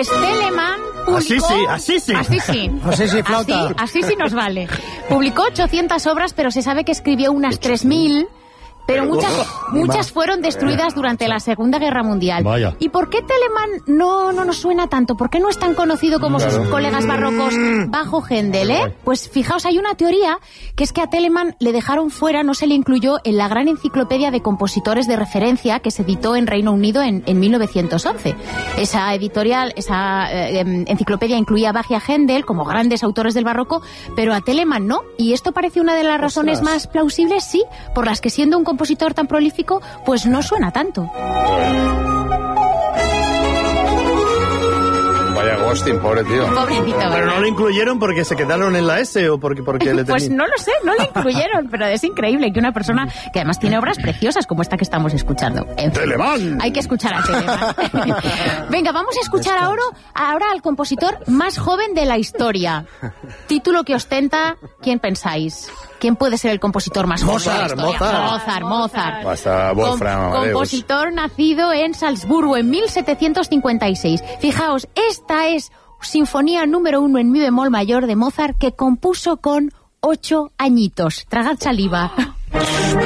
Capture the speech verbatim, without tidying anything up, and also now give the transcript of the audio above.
Pues Telemann publicó... Así sí, así sí. Así sí. Así sí, flauta. Así, así sí nos vale. Publicó ochocientas obras, pero se sabe que escribió unas tres mil... Pero muchas, muchas fueron destruidas durante la Segunda Guerra Mundial. Vaya. ¿Y por qué Telemann no, no nos suena tanto? ¿Por qué no es tan conocido como sus colegas barrocos bajo Händel, eh? Pues fijaos, hay una teoría que es que a Telemann le dejaron fuera, no se le incluyó en la gran enciclopedia de compositores de referencia que se editó en Reino Unido en, en mil novecientos once. Esa editorial, esa eh, enciclopedia incluía a Bach y a Händel como grandes autores del barroco, pero a Telemann no. Y esto parece una de las razones Ostras. más plausibles, sí, por las que siendo un compositor tan prolífico, pues no suena tanto. Vaya ghosting, pobre tío. Pobrecito. Pero no lo incluyeron porque se quedaron en la S o porque, porque le Pues tenían... no lo sé, no lo incluyeron, pero es increíble que una persona que además tiene obras preciosas como esta que estamos escuchando. En fin, Telemann. hay que escuchar a Telemann. Venga, vamos a escuchar ahora, ahora al compositor más joven de la historia. Título que ostenta, ¿quién pensáis? ¿Quién puede ser el compositor más joven Mozart, de la historia? Mozart. Mozart, Mozart. Basta, Wolfram Com- Amadeus. compositor nacido en Salzburgo en mil setecientos cincuenta y seis. Fijaos, esta es Sinfonía número uno en mi bemol mayor de Mozart que compuso con ocho añitos. Tragad saliva.